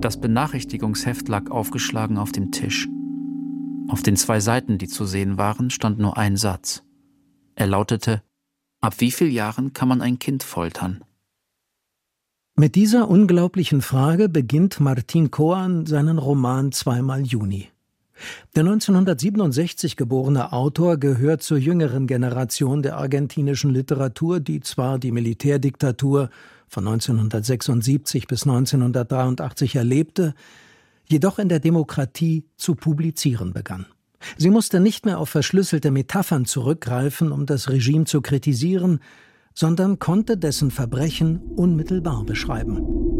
Das Benachrichtigungsheft lag aufgeschlagen auf dem Tisch. Auf den 2 Seiten, die zu sehen waren, stand nur ein Satz. Er lautete: Ab wie vielen Jahren kann man ein Kind foltern? Mit dieser unglaublichen Frage beginnt Martín Coan seinen Roman Zweimal Juni. Der 1967 geborene Autor gehört zur jüngeren Generation der argentinischen Literatur, die zwar die Militärdiktatur von 1976 bis 1983 erlebte, jedoch in der Demokratie zu publizieren begann. Sie musste nicht mehr auf verschlüsselte Metaphern zurückgreifen, um das Regime zu kritisieren, sondern konnte dessen Verbrechen unmittelbar beschreiben.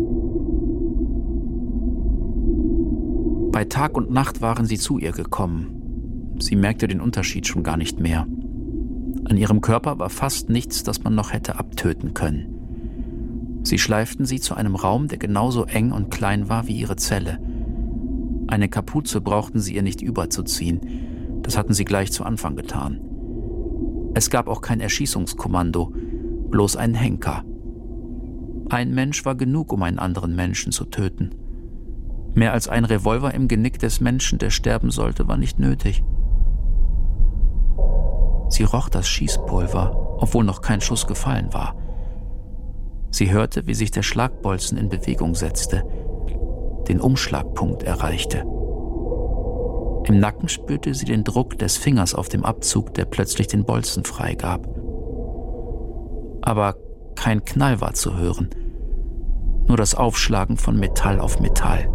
Bei Tag und Nacht waren sie zu ihr gekommen. Sie merkte den Unterschied schon gar nicht mehr. An ihrem Körper war fast nichts, das man noch hätte abtöten können. Sie schleiften sie zu einem Raum, der genauso eng und klein war wie ihre Zelle. Eine Kapuze brauchten sie ihr nicht überzuziehen. Das hatten sie gleich zu Anfang getan. Es gab auch kein Erschießungskommando, bloß einen Henker. Ein Mensch war genug, um einen anderen Menschen zu töten. Mehr als ein Revolver im Genick des Menschen, der sterben sollte, war nicht nötig. Sie roch das Schießpulver, obwohl noch kein Schuss gefallen war. Sie hörte, wie sich der Schlagbolzen in Bewegung setzte, den Umschlagpunkt erreichte. Im Nacken spürte sie den Druck des Fingers auf dem Abzug, der plötzlich den Bolzen freigab. Aber kein Knall war zu hören, nur das Aufschlagen von Metall auf Metall.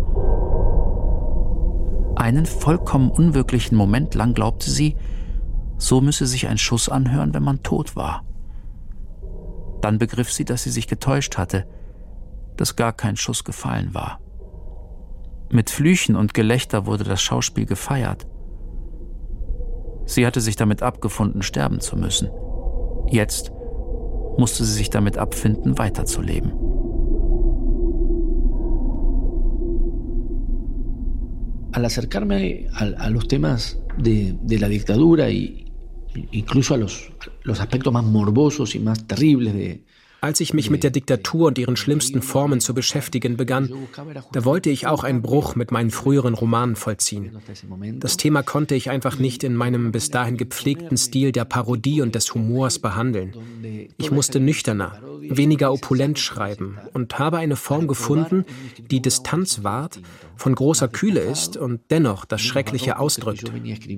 Einen vollkommen unwirklichen Moment lang glaubte sie, so müsse sich ein Schuss anhören, wenn man tot war. Dann begriff sie, dass sie sich getäuscht hatte, dass gar kein Schuss gefallen war. Mit Flüchen und Gelächter wurde das Schauspiel gefeiert. Sie hatte sich damit abgefunden, sterben zu müssen. Jetzt musste sie sich damit abfinden, weiterzuleben. Al acercarme a los temas de la dictadura y incluso a los aspectos más morbosos y más terribles de Als ich mich mit der Diktatur und ihren schlimmsten Formen zu beschäftigen begann, da wollte ich auch einen Bruch mit meinen früheren Romanen vollziehen. Das Thema konnte ich einfach nicht in meinem bis dahin gepflegten Stil der Parodie und des Humors behandeln. Ich musste nüchterner, weniger opulent schreiben und habe eine Form gefunden, die Distanz wahrt, von großer Kühle ist und dennoch das Schreckliche ausdrückt.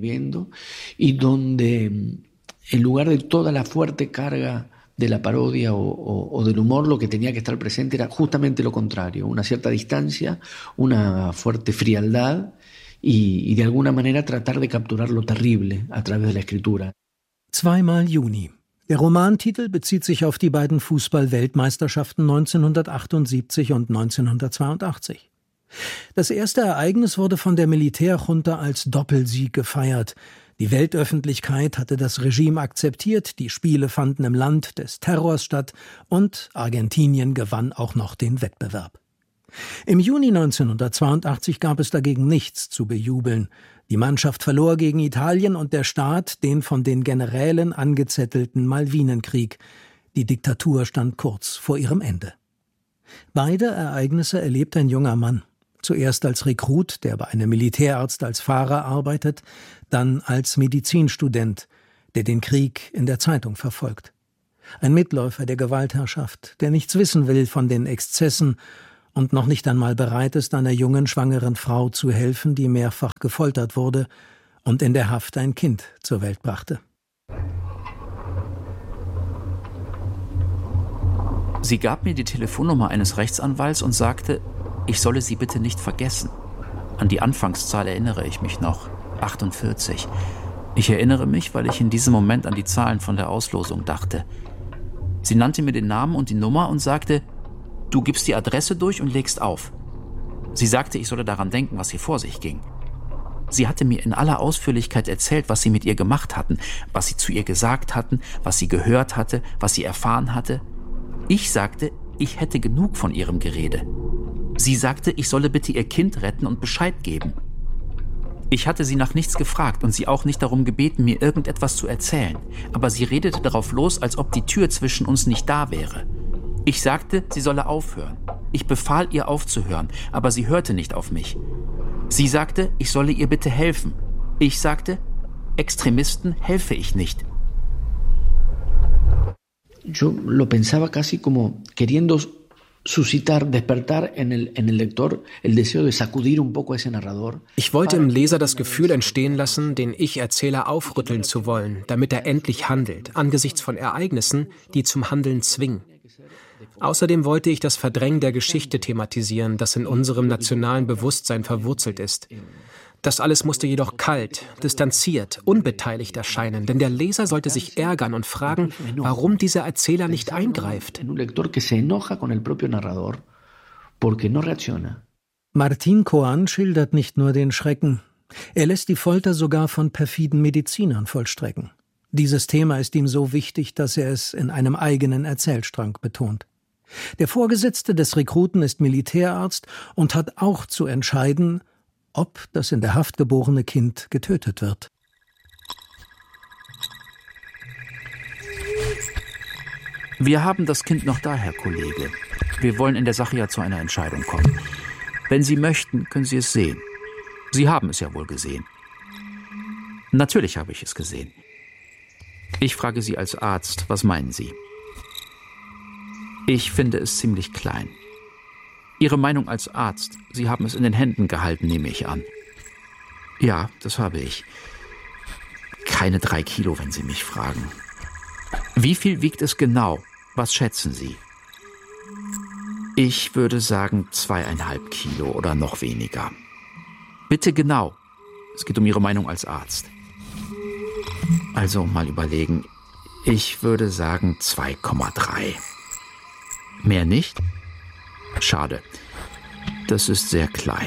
De la parodia o del humor, lo que tenía que estar presente era justamente lo contrario, una cierta distancia, una fuerte frialdad y de alguna manera tratar de capturar lo terrible a través de la escritura. Zweimal Juni. Der Romantitel bezieht sich auf die beiden Fußball-Weltmeisterschaften 1978 und 1982. Das erste Ereignis wurde von der Militärjunta als Doppelsieg gefeiert. Die Weltöffentlichkeit hatte das Regime akzeptiert, die Spiele fanden im Land des Terrors statt und Argentinien gewann auch noch den Wettbewerb. Im Juni 1982 gab es dagegen nichts zu bejubeln. Die Mannschaft verlor gegen Italien und der Staat den von den Generälen angezettelten Malvinenkrieg. Die Diktatur stand kurz vor ihrem Ende. Beide Ereignisse erlebt ein junger Mann. Zuerst als Rekrut, der bei einem Militärarzt als Fahrer arbeitet, dann als Medizinstudent, der den Krieg in der Zeitung verfolgt. Ein Mitläufer der Gewaltherrschaft, der nichts wissen will von den Exzessen und noch nicht einmal bereit ist, einer jungen, schwangeren Frau zu helfen, die mehrfach gefoltert wurde und in der Haft ein Kind zur Welt brachte. Sie gab mir die Telefonnummer eines Rechtsanwalts und sagte, ich solle sie bitte nicht vergessen. An die Anfangszahl erinnere ich mich noch, 48. Ich erinnere mich, weil ich in diesem Moment an die Zahlen von der Auslosung dachte. Sie nannte mir den Namen und die Nummer und sagte, du gibst die Adresse durch und legst auf. Sie sagte, ich solle daran denken, was hier vor sich ging. Sie hatte mir in aller Ausführlichkeit erzählt, was sie mit ihr gemacht hatten, was sie zu ihr gesagt hatten, was sie gehört hatte, was sie erfahren hatte. Ich sagte, ich hätte genug von ihrem Gerede. Sie sagte, ich solle bitte ihr Kind retten und Bescheid geben. Ich hatte sie nach nichts gefragt und sie auch nicht darum gebeten, mir irgendetwas zu erzählen. Aber sie redete darauf los, als ob die Tür zwischen uns nicht da wäre. Ich sagte, sie solle aufhören. Ich befahl ihr aufzuhören, aber sie hörte nicht auf mich. Sie sagte, ich solle ihr bitte helfen. Ich sagte, Extremisten helfe ich nicht. Yo lo pensaba casi como queriendo suscitar, despertar en el lector el deseo de sacudir un poco a ese narrador. Ich wollte im Leser das Gefühl entstehen lassen, den Ich-Erzähler aufrütteln zu wollen, damit er endlich handelt, angesichts von Ereignissen, die zum Handeln zwingen. Außerdem wollte ich das Verdrängen der Geschichte thematisieren, das in unserem nationalen Bewusstsein verwurzelt ist. Das alles musste jedoch kalt, distanziert, unbeteiligt erscheinen, denn der Leser sollte sich ärgern und fragen, warum dieser Erzähler nicht eingreift. Martín Coan schildert nicht nur den Schrecken, er lässt die Folter sogar von perfiden Medizinern vollstrecken. Dieses Thema ist ihm so wichtig, dass er es in einem eigenen Erzählstrang betont. Der Vorgesetzte des Rekruten ist Militärarzt und hat auch zu entscheiden, ob das in der Haft geborene Kind getötet wird. Wir haben das Kind noch da, Herr Kollege. Wir wollen in der Sache ja zu einer Entscheidung kommen. Wenn Sie möchten, können Sie es sehen. Sie haben es ja wohl gesehen. Natürlich habe ich es gesehen. Ich frage Sie als Arzt, was meinen Sie? Ich finde es ziemlich klein. Ihre Meinung als Arzt, Sie haben es in den Händen gehalten, nehme ich an. Ja, das habe ich. Keine 3 Kilo, wenn Sie mich fragen. Wie viel wiegt es genau? Was schätzen Sie? Ich würde sagen 2,5 Kilo oder noch weniger. Bitte genau. Es geht um Ihre Meinung als Arzt. Also mal überlegen. Ich würde sagen 2,3. Mehr nicht? Schade. Das ist sehr klein.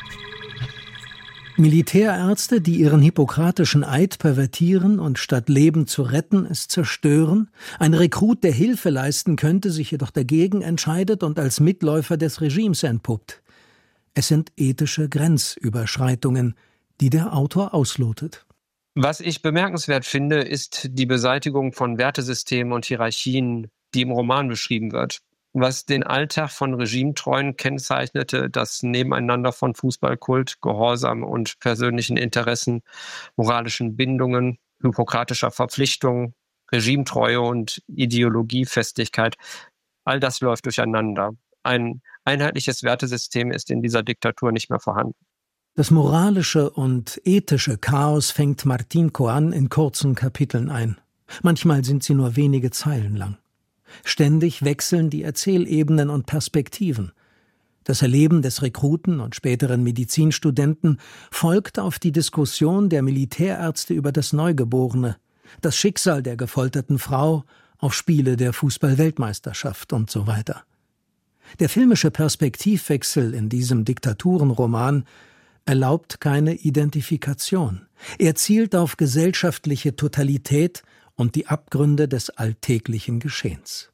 Militärärzte, die ihren hippokratischen Eid pervertieren und statt Leben zu retten, es zerstören, ein Rekrut, der Hilfe leisten könnte, sich jedoch dagegen entscheidet und als Mitläufer des Regimes entpuppt. Es sind ethische Grenzüberschreitungen, die der Autor auslotet. Was ich bemerkenswert finde, ist die Beseitigung von Wertesystemen und Hierarchien, die im Roman beschrieben wird. Was den Alltag von Regimetreuen kennzeichnete, das Nebeneinander von Fußballkult, Gehorsam und persönlichen Interessen, moralischen Bindungen, hippokratischer Verpflichtungen, Regimetreue und Ideologiefestigkeit, all das läuft durcheinander. Ein einheitliches Wertesystem ist in dieser Diktatur nicht mehr vorhanden. Das moralische und ethische Chaos fängt Martín Coan in kurzen Kapiteln ein. Manchmal sind sie nur wenige Zeilen lang. Ständig wechseln die Erzählebenen und Perspektiven. Das Erleben des Rekruten und späteren Medizinstudenten folgt auf die Diskussion der Militärärzte über das Neugeborene, das Schicksal der gefolterten Frau, auf Spiele der Fußball-Weltmeisterschaft und so weiter. Der filmische Perspektivwechsel in diesem Diktaturenroman erlaubt keine Identifikation. Er zielt auf gesellschaftliche Totalität und die Abgründe des alltäglichen Geschehens.